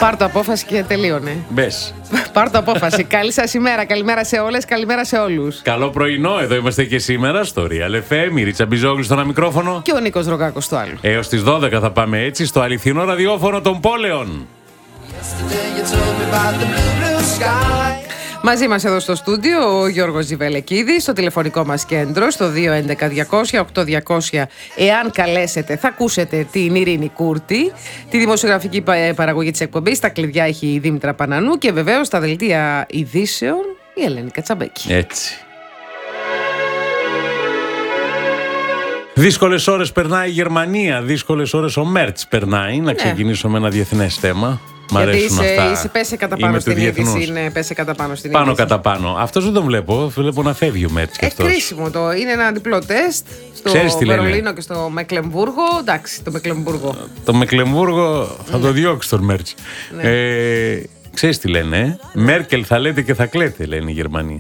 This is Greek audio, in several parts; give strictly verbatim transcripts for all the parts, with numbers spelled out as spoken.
Πάρ' το απόφαση και τελείωνε. Μπες. Πάρ' το απόφαση. Καλή σας ημέρα. Καλημέρα σε όλες. Καλημέρα σε όλους. Καλό πρωινό. Εδώ είμαστε και σήμερα στο Real εφ εμ. Η Ρίτσα Μπιζόγλου στο ένα μικρόφωνο. Και ο Νίκος Ρογάκος στο άλλο. Έως τις δώδεκα θα πάμε έτσι στο αληθινό ραδιόφωνο των πόλεων. Μαζί μας εδώ στο στούντιο ο Γιώργος Ζιβελεκίδης, στο τηλεφωνικό μας κέντρο στο δύο έντεκα διακόσια οκτώ διακόσια. Εάν καλέσετε θα ακούσετε την Ειρήνη Κούρτη, τη δημοσιογραφική παραγωγή της εκπομπής. Τα κλειδιά έχει η Δήμητρα Πανανού και βεβαίως στα δελτία ειδήσεων η Ελένη Κατσαμπέκη. Έτσι. Δύσκολες ώρες περνάει η Γερμανία, δύσκολες ώρες ο Μέρτς περνάει. Να ξεκινήσω με ένα διεθνές θέμα. Μ' αρέσουν είσαι, αυτά. είσαι πέσε κατά πάνω στην είδηση. Ναι, πέσε κατά πάνω στην πάνω είδηση. κατά πάνω. Αυτός δεν τον βλέπω. Βλέπω να φεύγει ο Μέρτς κι αυτός. Ε, κρίσιμο το. Είναι ένα διπλό τεστ στο Βερολίνο και στο Μεκλεμβούργο. Εντάξει, το Μεκλεμβούργο. Το Μεκλεμβούργο θα ναι. το διώξει τον Μέρτς. Ναι. Ε, ξέρεις τι λένε, ε? Μέρκελ θα λέτε και θα κλαίτε, λένε οι Γερμανοί.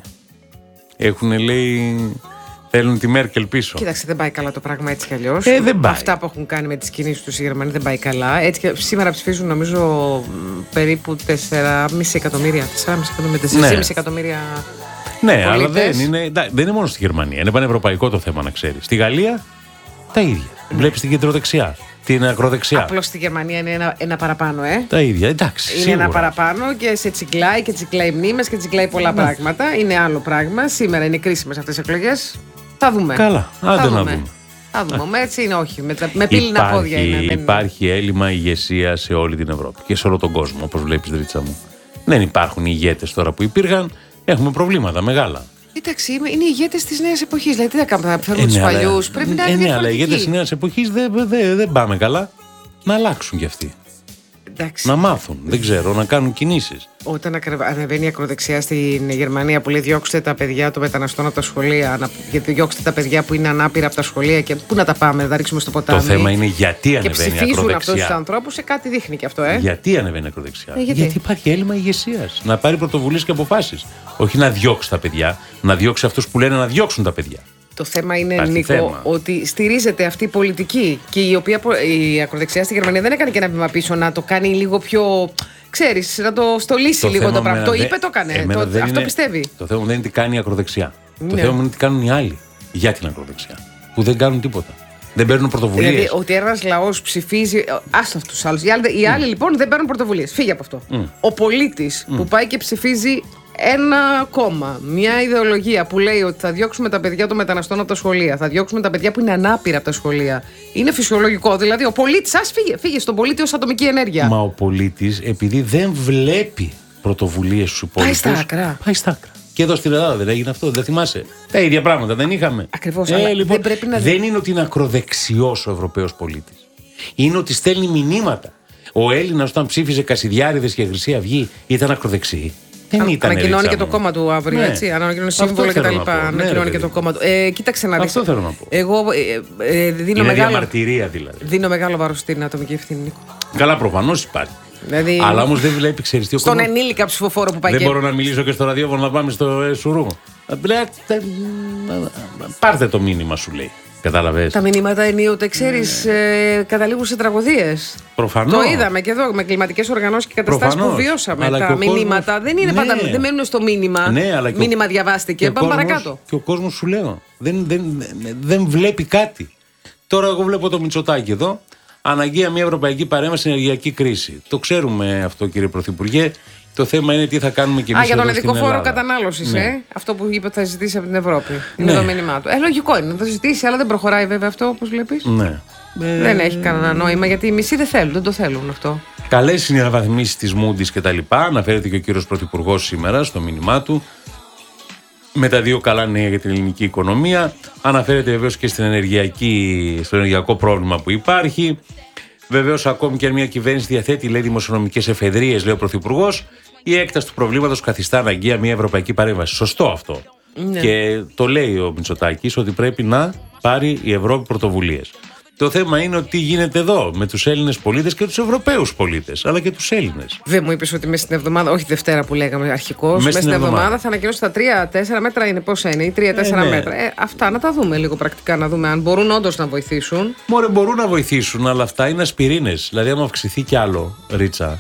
Έχουν, λέει. Θέλουν τη Μέρκελ πίσω. Κοίταξε, δεν πάει καλά το πράγμα έτσι κι αλλιώς. Ε, δεν πάει. Αυτά που έχουν κάνει με τις κινήσεις τους οι Γερμανοί δεν πάει καλά. Έτσι και σήμερα ψηφίζουν νομίζω περίπου τέσσερα κόμμα πέντε εκατομμύρια. τέσσερα κόμμα πέντε εκατομμύρια. τέσσερα κόμμα πέντε εκατομμύρια. Ναι, αλλά δεν είναι, δεν είναι μόνο στη Γερμανία. Είναι πανευρωπαϊκό το θέμα, να ξέρεις. Στη Γαλλία τα ίδια. Ναι. Βλέπεις την κεντροδεξιά, την ακροδεξιά. Απλώς στη Γερμανία είναι ένα, ένα παραπάνω, ε. Τα ίδια, εντάξει. Είναι σίγουρα. ένα παραπάνω και σε τσικλάει και τσικλάει μνήμες και τσικλάει πολλά ναι. πράγματα. Είναι άλλο πράγμα. Σήμερα είναι κρίσιμες αυτές τις εκλογές. Θα δούμε. Καλά, άντε θα να δούμε. δούμε. Θα δούμε. Με έτσι είναι, όχι. Με, με πύληνα πόδια είναι. Υπάρχει είναι. έλλειμμα ηγεσία σε όλη την Ευρώπη και σε όλο τον κόσμο, όπως βλέπεις, Ρίτσα μου. Δεν υπάρχουν ηγέτες τώρα που υπήρχαν. Έχουμε προβλήματα μεγάλα. Κοίταξε, είναι οι ηγέτες της νέας εποχής. Δηλαδή, τι θα κάνουμε, θα φέρουμε τους παλιούς. Πρέπει να είναι. Ναι, αλλά οι ηγέτες της νέας εποχής δεν δε, δε πάμε καλά. Να αλλάξουν κι αυτοί. Εντάξει. Να μάθουν, δεν ξέρω, να κάνουν κινήσεις. Όταν ανεβαίνει η ακροδεξιά στην Γερμανία που λέει διώξτε τα παιδιά των μεταναστών από τα σχολεία, διώξτε τα παιδιά που είναι ανάπηρα από τα σχολεία και πού να τα πάμε, να τα ρίξουμε στο ποτάμι. Το θέμα είναι γιατί ανεβαίνει η ακροδεξιά. Και ψηφίζουν αυτούς τους ανθρώπους, σε κάτι δείχνει και αυτό, ε. Γιατί ανεβαίνει η ακροδεξιά. Ε, γιατί? γιατί υπάρχει έλλειμμα ηγεσίας. Να πάρει πρωτοβουλίες και αποφάσεις. Όχι να διώξει τα παιδιά, να διώξει αυτούς που λένε να διώξουν τα παιδιά. Το θέμα είναι, Υπάρχει Νίκο, θέμα. ότι στηρίζεται αυτή η πολιτική και η οποία η ακροδεξιά στη Γερμανία δεν έκανε και ένα βήμα πίσω να το κάνει λίγο πιο. Ξέρεις, να το στολίσει το λίγο το πράγμα. Το είπε, δε... το έκανε. Το... Αυτό είναι... πιστεύει. Το θέμα δεν είναι τι κάνει η ακροδεξιά. Ναι. Το θέμα είναι τι κάνουν οι άλλοι για την ακροδεξιά. Που δεν κάνουν τίποτα. Δεν παίρνουν πρωτοβουλίες. Δηλαδή, ότι ένας λαός ψηφίζει. Άστο αυτούς τους άλλους. Οι άλλοι, οι άλλοι mm. λοιπόν δεν παίρνουν πρωτοβουλίες. Φύγε από αυτό. Mm. Ο πολίτης mm. που πάει και ψηφίζει ένα κόμμα, μια ιδεολογία που λέει ότι θα διώξουμε τα παιδιά των μεταναστών από τα σχολεία, θα διώξουμε τα παιδιά που είναι ανάπηρα από τα σχολεία. Είναι φυσιολογικό. Δηλαδή, ο πολίτης, ας φύγε, φύγε στον πολίτη ως ατομική ενέργεια. Μα ο πολίτης, επειδή δεν βλέπει πρωτοβουλίες στους υπόλοιπους. Πάει στα άκρα. Πάει στα άκρα. Και εδώ στην Ελλάδα δεν έγινε αυτό, δεν θυμάσαι. Τα ίδια πράγματα δεν είχαμε. Ακριβώς. Ε, αλλά λοιπόν, δεν πρέπει να... δεν είναι ότι είναι ακροδεξιός ο Ευρωπαίος πολίτης. Είναι ότι στέλνει μηνύματα. Ο Έλληνας όταν ψήφιζε Κασιδιάρηδες και Χρυσή Αυγή ήταν ακροδεξιοί. Δεν ήταν. Ανακοινώνει και το κόμμα του αύριο, ναι. Έτσι. Ανακοινώνει σύμβολα κτλ. Ανακοινώνει ναι, και το κόμμα του. Ε, κοίταξε να δεις. Αυτό θέλω να πω. Εγώ ε, ε, δίνω είναι μεγάλο. Διαμαρτυρία δηλαδή. Δίνω μεγάλο βάρος στην ατομική ευθύνη, Νίκο. Καλά, προφανώς υπάρχει. Δηλαδή, αλλά όμως δεν βλέπει, ξέρεις τι ο στον κόμμα... ενήλικα ψηφοφόρο που πάει. Δεν και... μπορώ να μιλήσω και στο ραδιόφωνο να πάμε στο ε, σουρού. Πάρτε το μήνυμα, σου λέει. Κατάλαβες. Τα μηνύματα ενίοτε, ξέρεις, ε, καταλήγουν σε τραγωδίες. Προφανώς. Το είδαμε και εδώ με κλιματικές οργανώσεις και καταστάσεις που βιώσαμε. Αλλά τα μηνύματα κόσμος... δεν είναι ναι. πάντα, δεν μένουν στο μήνυμα. Ναι, αλλά μήνυμα ο... διαβάστηκε. Πάμε κόσμος, παρακάτω. Και ο κόσμος σου λέω δεν, δεν, δεν, δεν βλέπει κάτι. Τώρα εγώ βλέπω το Μητσοτάκη εδώ. Αναγκαία μια ευρωπαϊκή παρέμβαση στην ενεργειακή κρίση. Το ξέρουμε αυτό, κύριε Πρωθυπουργέ. Το θέμα είναι τι θα κάνουμε και εμείς. Α, για τον ειδικό φόρο κατανάλωσης, ναι. ε. Αυτό που είπε ότι θα ζητήσει από την Ευρώπη. Είναι ναι. το μήνυμά του. Ε, λογικό είναι να το ζητήσει, αλλά δεν προχωράει βέβαια αυτό, όπως βλέπεις. Ναι. Δεν έχει κανένα νόημα, γιατί οι μισοί δεν θέλουν, δεν το θέλουν αυτό. Καλές είναι οι αναβαθμίσεις της Moody's και τα λοιπά. Αναφέρεται και ο κύριος Πρωθυπουργός σήμερα στο μήνυμά του. Με τα δύο καλά νέα για την ελληνική οικονομία. Αναφέρεται βεβαίως και στην ενεργειακή, στο ενεργειακό πρόβλημα που υπάρχει. Βεβαίως, ακόμη και αν μια κυβέρνηση διαθέτει, λέει, δημοσιονομικές εφεδρείες, λέει ο Πρωθυπουργός, η έκταση του προβλήματος καθιστά αναγκαία μια ευρωπαϊκή παρέμβαση. Σωστό αυτό. Ναι. Και το λέει ο Μητσοτάκης ότι πρέπει να πάρει η Ευρώπη πρωτοβουλίες. Το θέμα είναι ότι τι γίνεται εδώ με τους Έλληνες πολίτες και τους Ευρωπαίους πολίτες, αλλά και τους Έλληνες. Δεν μου είπες ότι μέσα στην εβδομάδα, όχι Δευτέρα που λέγαμε αρχικώς, μέσα στην εβδομάδα, εβδομάδα θα ανακοινώσει τα τρία τέσσερα μέτρα είναι πόσα είναι, ή τρία τέσσερα ε, ναι. μέτρα. Ε, αυτά να τα δούμε λίγο πρακτικά, να δούμε αν μπορούν όντως να βοηθήσουν. Μωρέ, μπορούν να βοηθήσουν, αλλά αυτά είναι ασπιρίνες. Δηλαδή, άμα αυξηθεί κι άλλο, Ρίτσα,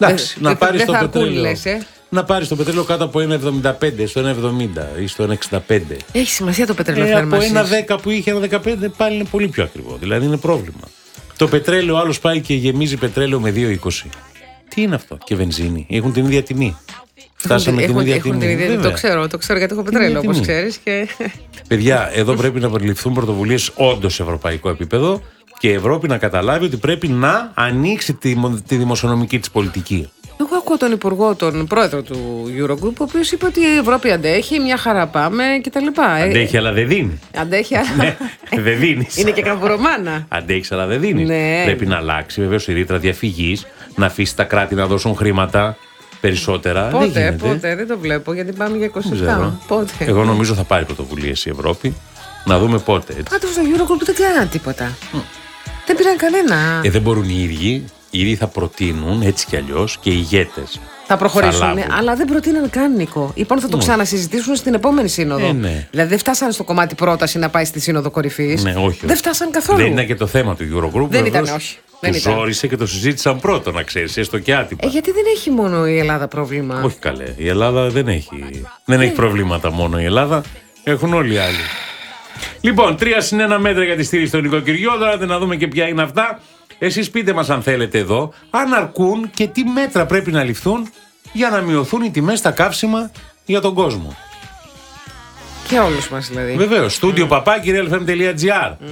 Εντάξει, δε, να πάρει δε το πετρέλαιο. Λες, ε. Να πάρει το πετρέλαιο κάτω από ένα εβδομήντα πέντε, στο ένα εβδομήντα ή στο ένα εξήντα πέντε. Έχει σημασία το πετρέλαιο Ε, θέρμανσης. από ένα δέκα που είχε, ένα δεκαπέντε πάλι είναι πολύ πιο ακριβό. Δηλαδή είναι πρόβλημα. Το πετρέλαιο, άλλος πάει και γεμίζει πετρέλαιο με δύο είκοσι. Τι είναι αυτό? Και βενζίνη. Έχουν την ίδια τιμή. Φτάσαμε έχουν, την ίδια έχουν τιμή. Την ίδια, Βέβαια. το ξέρω, το ξέρω γιατί έχω πετρέλαιο, όπως ξέρεις. Και... Παιδιά, εδώ πρέπει να περιληφθούν πρωτοβουλίες όντως σε ευρωπαϊκό επίπεδο και η Ευρώπη να καταλάβει ότι πρέπει να ανοίξει τη, τη δημοσιονομική της πολιτική. Εγώ ακούω τον υπουργό, τον πρόεδρο του Eurogroup, ο οποίος είπε ότι η Ευρώπη αντέχει, μια χαρά πάμε κτλ. Αντέχει, αλλά δεν δίνει. Αντέχει, αλλά. Ναι, δεν δίνει. Είναι και καμπουρομάνα. Αντέχει, αλλά δεν δίνει. Ναι. Πρέπει να αλλάξει βεβαίως η ρήτρα διαφυγής, να αφήσει τα κράτη να δώσουν χρήματα περισσότερα. Πότε, δεν γίνεται. πότε, δεν το βλέπω γιατί πάμε για είκοσι επτά. Δεν ξέρω. Πότε. Εγώ νομίζω θα πάρει πρωτοβουλίες η Ευρώπη. Να δούμε πότε. Έτσι. Πάντως στο Eurogroup δεν κάνανε τίποτα. Mm. Δεν πήραν κανένα. Ε, δεν μπορούν οι ίδιοι. Οι ίδιοι θα προτείνουν έτσι κι αλλιώς και οι ηγέτες. Θα προχωρήσουν, θα ναι, αλλά δεν προτείναν καν, Νίκο. Λοιπόν, θα το ξανασυζητήσουν στην επόμενη σύνοδο. Ε, ναι. Δηλαδή δεν φτάσανε στο κομμάτι πρόταση να πάει στη σύνοδο κορυφής. Ναι, όχι. Δεν φτάσαν καθόλου. Δεν ήταν και το θέμα του Eurogroup. Δεν ήταν, βεβαίως, όχι. Δεν του ήταν. ζόρισε και το συζήτησαν πρώτο, να ξέρεις, έστω και άτυπα. Ε, γιατί δεν έχει μόνο η Ελλάδα πρόβλημα. Όχι καλέ. Η Ελλάδα δεν έχει, δεν έχει προβλήματα μόνο η Ελλάδα. Έχουν όλοι οι άλλοι. Λοιπόν, τρία συν ένα μέτρα για τη στήριξη των νοικοκυριών. Τώρα να δούμε και ποια είναι αυτά. Εσείς πείτε μας αν θέλετε εδώ, αν αρκούν και τι μέτρα πρέπει να ληφθούν για να μειωθούν οι τιμές στα καύσιμα για τον κόσμο. Και όλους μας δηλαδή. Βεβαίως, στούντιο παπάκι real f m τελεία g r.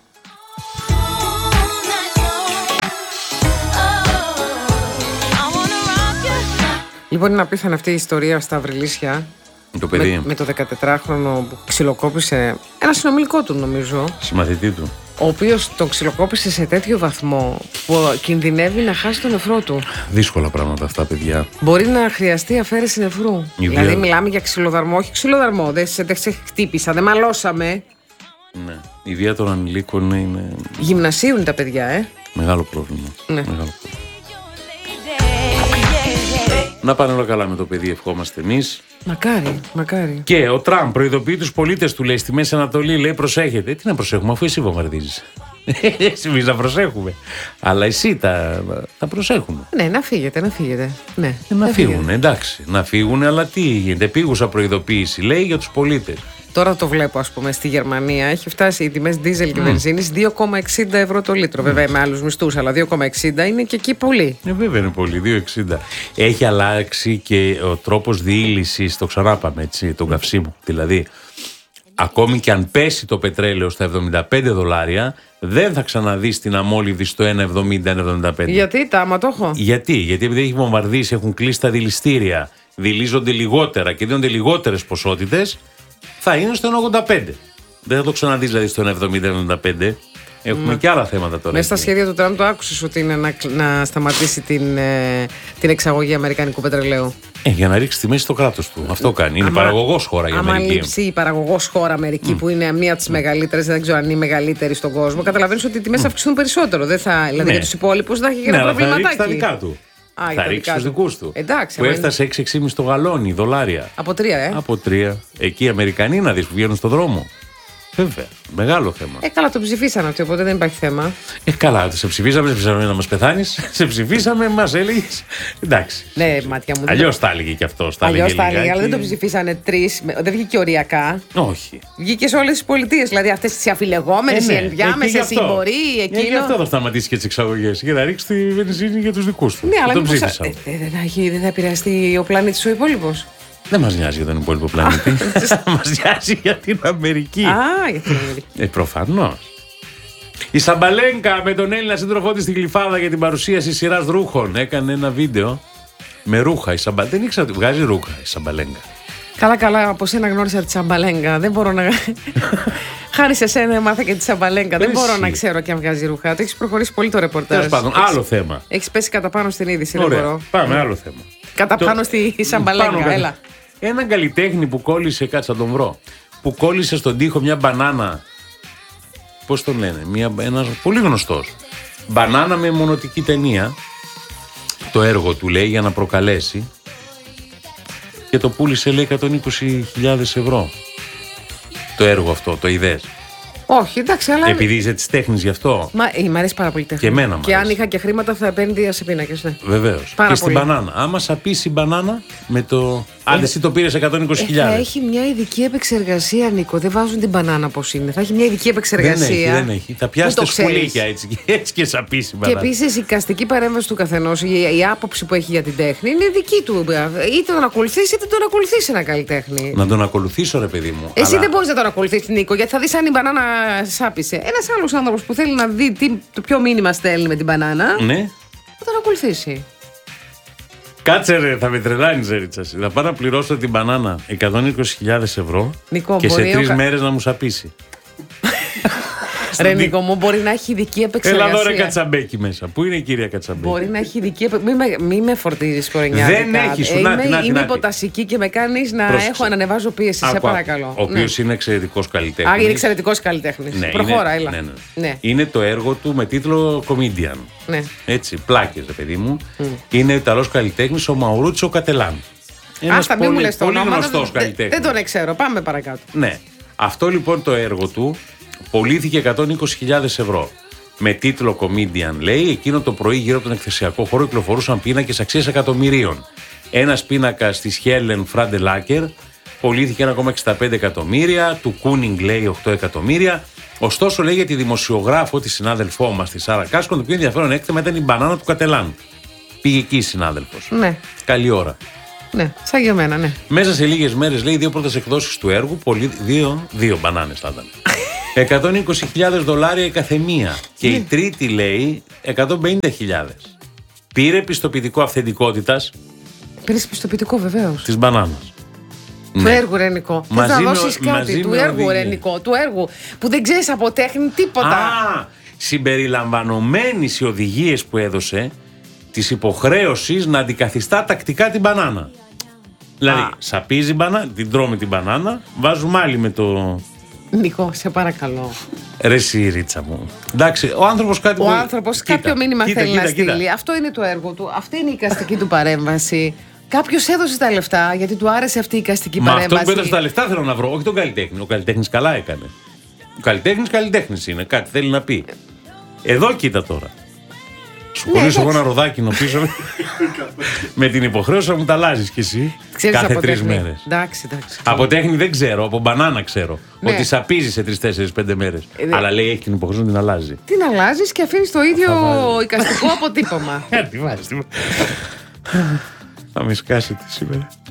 Λοιπόν, είναι απίθανη αυτή η ιστορία στα Βρυλίσια. Το παιδί. Με, με το δεκατετράχρονο που ξυλοκόπησε ένα συνομιλικό του, νομίζω. Συμμαθητή του. Ο οποίος τον ξυλοκόπησε σε τέτοιο βαθμό που κινδυνεύει να χάσει τον νεφρό του. Δύσκολα πράγματα αυτά, παιδιά. Μπορεί να χρειαστεί αφαίρεση νεφρού. Η Δηλαδή, βία... μιλάμε για ξυλοδαρμό, όχι ξυλοδαρμό. Δεν σε, δεν σε χτύπησα, δεν μαλώσαμε. Ναι. Η βία των ανηλίκων είναι. Γυμνασίουν τα παιδιά, ε. Μεγάλο πρόβλημα. Ναι. Μεγάλο πρόβλημα. Να πάνε όλα καλά με το παιδί, ευχόμαστε εμείς. Μακάρι, μακάρι. Και ο Τραμπ προειδοποιεί τους πολίτες του, λέει, στη Μέση Ανατολή, λέει, προσέχετε. Τι να προσέχουμε, αφού εσύ βομβαρδίζεις. Εμείς να προσέχουμε. Αλλά εσύ τα, τα προσέχουμε. Ναι, να φύγετε, να φύγετε. Ναι, Ε, να φύγουν, εντάξει. Να φύγουν, αλλά τι γίνεται. Πήγουσα προειδοποίηση, λέει, για τους πολίτες. Τώρα το βλέπω, ας πούμε, στη Γερμανία. Έχει φτάσει οι τιμές δίζελ και βενζίνης δύο κόμμα εξήντα ευρώ το λίτρο. Βέβαια με άλλους μισθούς, αλλά δύο κόμμα εξήντα είναι και εκεί πολύ. Ε, βέβαια είναι πολύ, δύο εξήντα. Έχει αλλάξει και ο τρόπος διήλυσης, το ξανάπαμε έτσι, τον καυσίμου. Δηλαδή, ακόμη και αν πέσει το πετρέλαιο στα εβδομήντα πέντε δολάρια, δεν θα ξαναδείς την αμόλυβδη στο ένα εβδομήντα ένα εβδομήντα πέντε. Γιατί, τα άμα το έχω. Γιατί, γιατί επειδή έχει βομβαρδίσει, έχουν κλείσει τα δηληστήρια, δηλίζονται λιγότερα και δίνονται λιγότερες ποσότητες, θα είναι στο ένα ογδόντα πέντε. Δεν θα το ξαναδείς δηλαδή στο ένα εβδομήντα εβδομήντα πέντε. Έχουμε mm. και άλλα θέματα τώρα. Μέσα στα σχέδια του Τραμπ το άκουσες ότι είναι να, να σταματήσει την, ε, την εξαγωγή αμερικανικού πετρελαίου. Ε, για να ρίξει τη μέση στο κράτος του. Αυτό κάνει. Είναι παραγωγός χώρα η Αμερική. Αν λείψει η παραγωγός χώρα Αμερική, mm. που είναι μία από τις μεγαλύτερες, δεν ξέρω αν είναι η μεγαλύτερη στον κόσμο, καταλαβαίνεις ότι οι τιμές θα αυξηθούν περισσότερο. Δεν θα, δηλαδή ναι. για τους υπόλοιπους θα έχει και ένα ναι, προβληματάκι. Θα ρίξει τα δικά του. Α, θα ρίξει τους δικούς του. Εντάξει, που έφτασε έξι έξι κόμμα πέντε το γαλόνι, δολάρια. Από τρία, ε. Από τρία. Εκεί οι Αμερικανοί να δεις που βγαίνουν στον δρόμο. Βέβαια. Μεγάλο θέμα. Ε, καλά, το ψηφίσανε αυτοί, οπότε δεν υπάρχει θέμα. Ε, καλά, σε ψηφίσαμε, σε ψηφίσαμε να μας πεθάνεις. Σε ψηφίσαμε, μας έλεγες. Εντάξει. Ναι, μάτια μου. Αλλιώς τα έλεγε και αυτό. Αλλιώς τα έλεγε, αλλά δεν το ψηφίσανε τρεις. Δεν βγήκε οριακά. Όχι. Βγήκε σε όλες τις πολιτείες. Δηλαδή αυτές τις αφιλεγόμενες, ε, ναι. οι ενδιάμεσες, οι μπορεί, εκείνο. Ε, γι' αυτό θα σταματήσει και τις εξαγωγές. Για να ρίξει τη βενζίνη για τους δικούς του. Ναι, αλλά τον μήπως, ψήφισαν. ε, δεν, θα έχει, δεν θα επηρεαστεί ο πλανήτης ο υπόλοιπος. Δεν μας νοιάζει για τον υπόλοιπο πλανήτη. Μας νοιάζει για την Αμερική. Α, για την Αμερική. Ε, προφανώς. Η Σαμπαλέγκα με τον Έλληνα σύντροφό της στην Γλυφάδα για την παρουσίαση σειράς ρούχων έκανε ένα βίντεο με ρούχα. Η Σαμπα... Δεν ήξερα ότι βγάζει ρούχα η Σαμπαλέγκα. Καλά, καλά, από σένα γνώρισα τη Σαμπαλέγκα. Δεν μπορώ να. Χάρη σε σένα μάθα και τη Σαμπαλέγκα. Δεν μπορώ να ξέρω και αν βγάζει ρούχα. Το έχει προχωρήσει πολύ το ρεπορτάζ. Τέλος πάντων, άλλο θέμα. Έχει πέσει κατά πάνω στην είδηση. Ωραία. Δεν μπορώ. Πάμε, άλλο θέμα. Κατά το... πάνω στη Σαμπαλέγκα, πάνω, έλα. Έναν καλλιτέχνη που κόλλησε, κάτσε να τον βρω. Που κόλλησε στον τοίχο μια μπανάνα. Πώς τον λένε, μια, ένας πολύ γνωστός. Μπανάνα με μονοτική ταινία. Το έργο του λέει για να προκαλέσει. Και το πούλησε λέει εκατόν είκοσι χιλιάδες ευρώ. Το έργο αυτό, το είδες. Όχι, εντάξει, αλλά. Επειδή είσαι τη τέχνη γι' αυτό. Μα ε, μ' αρέσει πάρα πολύ η τέχνη. Και εμένα μ' Και αρέσει. αν είχα και χρήματα θα επένδυα σε πίνακες, ναι. Βεβαίως. Πάρα Και στην πολύ. μπανάνα. Άμα σαπίσει η μπανάνα με το. Άντε, εσύ το πήρε εκατόν είκοσι Ε, θα χιλιάδες. έχει μια ειδική επεξεργασία, Νίκο. Δεν βάζουν την μπανάνα πώς είναι. Θα έχει μια ειδική επεξεργασία. Δεν έχει, δεν έχει. Θα Πού πιάσετε το ξέρεις? σκουλίκια έτσι, έτσι και σαπίσει η Και μπανάνα. επίση η καστική παρέμβαση του καθενός, η, η άποψη που έχει για την τέχνη είναι δική του. Είτε τον ακολουθήσει είτε τον ακολουθήσει ένα καλλιτέχνη. Να τον ακολουθήσω, ρε παιδί μου. Εσύ αλλά... δεν μπορεί να τον ακολουθήσει, Νίκο, γιατί θα δει αν η μπανάνα σάπισε. Ένα άλλο άνθρωπο που θέλει να δει τι, το ποιο μήνυμα στέλνει με την μπανάνα, Ναι. θα τον ακολουθήσει. Κάτσε ρε, θα με τρελάνεις ρε Ρίτσαση. Θα πάω να πληρώσω την μπανάνα εκατόν είκοσι χιλιάδες ευρώ Νικό, και σε μπορεί ο τρεις κα- μέρες να μου σαπίσει. Ρε Νίκο μου, μπορεί να έχει ειδική Έλα επεξεργασία. εδώ ρε Κατσαμπέκη μέσα. Πού είναι η κυρία Κατσαμπέκη? Μπορεί να έχει ειδική επεξεργασία. Μη, μη με φορτίζει κορενιάδικα. Δεν έχει, σου, Ε, νάτι, είμαι, νάτι, είμαι νάτι. υποτασική και με κάνει να Πρόσεξε. έχω να ανεβάζω πίεση. Σε Άκου, άκου. παρακαλώ. Ο οποίος είναι εξαιρετικός καλλιτέχνης. Α, είναι εξαιρετικό καλλιτέχνη. Ναι, Προχώρα, είναι, έλα. ναι, ναι. Ναι. Είναι το έργο του με τίτλο Comedian. Ναι. Έτσι, πλάκες, ρε παιδί μου. Είναι ο Ιταλός καλλιτέχνης ο Μαουρούτσιο Κατελάν. Ένας Άστα, μην μου πολύ, λες το πολύ όνομα. γνωστός δεν- καλλιτέχνης. Δεν τον ξέρω. Πάμε παρακάτω. Ναι. Αυτό λοιπόν το έργο του πωλήθηκε εκατόν είκοσι χιλιάδες ευρώ. Με τίτλο Comedian, λέει, εκείνο το πρωί γύρω από τον εκθεσιακό χώρο κυκλοφορούσαν πίνακες αξίας εκατομμυρίων. Ένας πίνακας της Helen Φραντελάκερ πωλήθηκε ένα κόμμα εξήντα πέντε εκατομμύρια, του Κούνινγκ λέει οκτώ εκατομμύρια. Ωστόσο, λέει για τη δημοσιογράφο, τη συνάδελφό μας, τη Σάρα Κάσκον, το πιο ενδιαφέρον έκθεμα ήταν η μπανάνα του Κατελάν. Πήγε εκεί η συνάδελφος. Ναι. Καλή ώρα. Ναι, σαν για μένα, ναι. Μέσα σε λίγες μέρες, λέει, δύο πρώτες εκδόσεις του έργου, πολύ, δύο, δύο μπανάνες θα ήταν. εκατόν είκοσι χιλιάδες δολάρια η καθεμία. Και η τρίτη, λέει, εκατόν πενήντα χιλιάδες. Πήρε πιστοποιητικό αυθεντικότητας Πήρε πιστοποιητικό βεβαίω. της μπανάνας. Του Ναι. έργου, ρε Νικό. Θες Μαζί να με ο- δώσει μαζί κάτι. Του με έργου, ρε οδηγία. Νικό. Του έργου. Που δεν ξέρει από τέχνη τίποτα. Α, συμπεριλαμβανομένης οι οδηγίες που έδωσε της υποχρέωσης να αντικαθιστά τακτικά την μπανάνα. Δηλαδή, Α. σαπίζει μπανάνα, την τρώμε την μπανάνα, βάζουμε άλλη με το. Νικό, σε παρακαλώ. Ρε εσύ, Ρίτσα μου. Εντάξει, ο άνθρωπος κάτι. Ο μπορεί- άνθρωπο Κοίτα, κάποιο μήνυμα κοίτα, θέλει κοίτα, να κοίτα. στείλει. Αυτό είναι το έργο του. Αυτή είναι η εικαστική του παρέμβαση. Κάποιο έδωσε τα λεφτά γιατί του άρεσε αυτή η εικαστική Μα αυτό παρέμβαση. που έδωσε τα λεφτά θέλω να βρω, όχι τον καλλιτέχνη. Ο καλλιτέχνης καλά έκανε. Ο καλλιτέχνης καλλιτέχνης είναι, κάτι θέλει να πει. Εδώ κοίτα τώρα. Σου Ναι, πουλήσω εγώ εντάξει. ένα ροδάκινο πίσω. με την υποχρέωση να μου τα αλλάζει κι εσύ. Ξέρεις κάθε από τρει τέχνη. μέρε. Εντάξει, εντάξει. Από τέχνη δεν ξέρω, από μπανάνα ξέρω. Ναι. Ότι σαπίζει σε τρει, τέσσερι, πέντε μέρε. Ε, δε- Αλλά λέει έχει την υποχρέωση να την αλλάζει. Την αλλάζει και αφήνει το ίδιο βάζει. εικαστικό αποτύπωμα. Τι βάζει, τι βάζει. Θα με σκάσετε σήμερα.